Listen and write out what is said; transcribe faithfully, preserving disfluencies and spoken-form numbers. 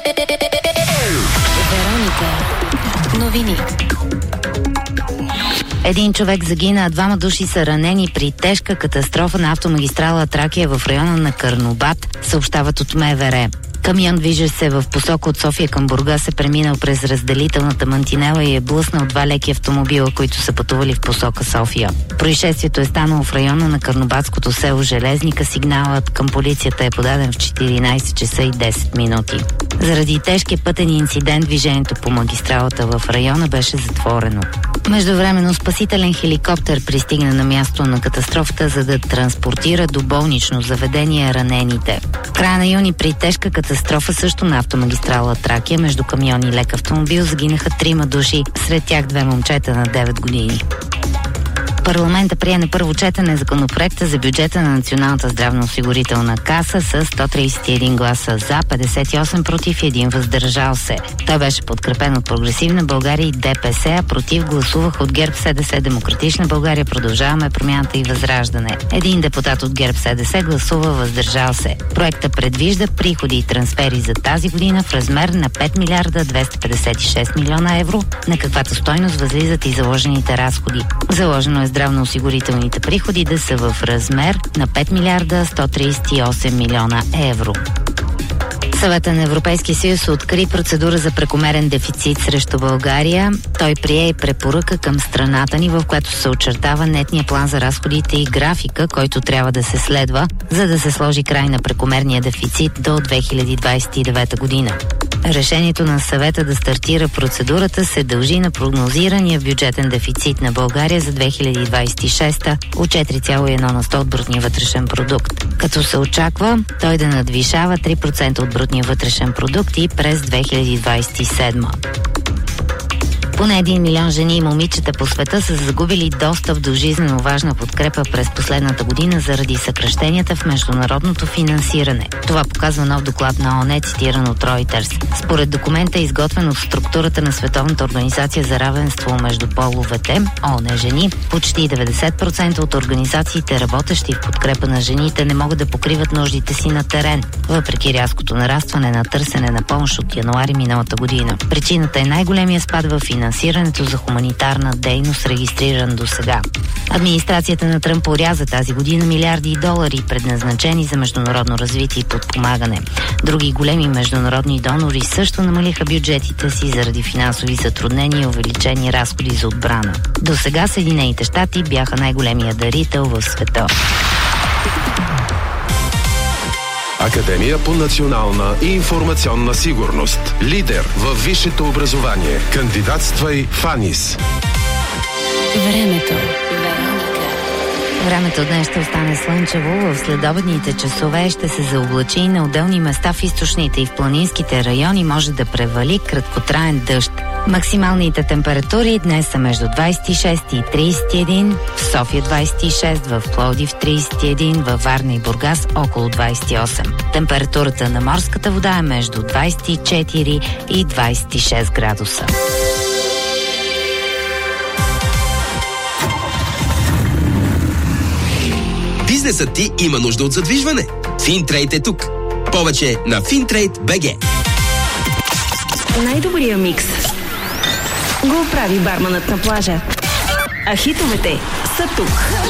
Вероника. Новини. Един човек загина, а двама души са ранени при тежка катастрофа на автомагистрала Тракия в района на Карнобат, съобщават от МВР. Камион, движещ се в посока от София към Бургас, е преминал през разделителната мантинела и е блъснал два леки автомобила, които са пътували в посока София. Происшествието е станало в района на карнобатското село Железника. Сигналът към полицията е подаден в четиринайсет часа и десет минути. Заради тежкия пътен инцидент движението по магистралата в района беше затворено. Междувременно спасителен хеликоптер пристигна на място на катастрофата, за да транспортира до болнично заведение ранените. В края на юни при тежка катастрофа също на автомагистрала Тракия между камион и лек автомобил загинаха трима души, сред тях две момчета на девет години. Парламента прие на първо четене законопроекта за бюджета на Националната здравноосигурителна каса с сто трийсет и един гласа за, петдесет и осем против и един въздържал се. Той беше подкрепен от Прогресивна България и ДПС, а против гласуваха от ГЕРБ, СДС, Демократична България, Продължаваме промяната и Възраждане. Един депутат от ГЕРБ, СДС гласува въздържал се. Проекта предвижда приходи и трансфери за тази година в размер на пет милиарда двеста петдесет и шест милиона евро, на каквато стойност възлизат и заложените разходи. Заложено е здравноосигурителните приходи да са в размер на пет милиарда сто трийсет и осем милиона евро. Съвета на Европейския съюз откри процедура за прекомерен дефицит срещу България. Той прие и препоръка към страната ни, в която се очертава нетния план за разходите и графика, който трябва да се следва, за да се сложи край на прекомерния дефицит до две хиляди двайсет и девета година. Решението на съвета да стартира процедурата се дължи на прогнозирания бюджетен дефицит на България за две хиляди двайсет и шеста от четири цяло и едно на сто от брутния вътрешен продукт, като се очаква той да надвишава три процента от брутния вътрешен продукт и през две хиляди двайсет и седма. Поне един милион жени и момичета по света са загубили достъп до жизнено важна подкрепа през последната година заради съкращенията в международното финансиране. Това показва нов доклад на ООН, цитиран от Reuters. Според документа, изготвен от структурата на Световната организация за равенство между половете, ООН жени, почти деветдесет процента от организациите, работещи в подкрепа на жените, не могат да покриват нуждите си на терен, въпреки рязкото нарастване на търсене на помощ от януари миналата година. Причината е най-големия спад в финансирането финансирането за хуманитарна дейност, регистриран до сега. Администрацията на Тръмп оряза тази година милиарди долари, предназначени за международно развитие и подпомагане. Други големи международни донори също намалиха бюджетите си заради финансови затруднения и увеличени разходи за отбрана. До сега Съединените щати бяха най-големия дарител в света. Академия по национална и информационна сигурност. Лидер във висшето образование. Кандидатствай в АНИС. Времето. Времето днес ще остане слънчево. В следобедните часове ще се заоблачи и на отделни места в източните и в планинските райони може да превали краткотраен дъжд. Максималните температури днес са между двайсет и шест и трийсет и един, в София двайсет и шест, в Пловдив трийсет и един, във Варна и Бургас около двайсет и осем. Температурата на морската вода е между двайсет и четири и двайсет и шест градуса. Бизнесът ти има нужда от задвижване. Финтрейд е тук. Повече на Финтрейд точка би джи. Най-добрия микс го прави барманът на плажа. А хитовете са тук.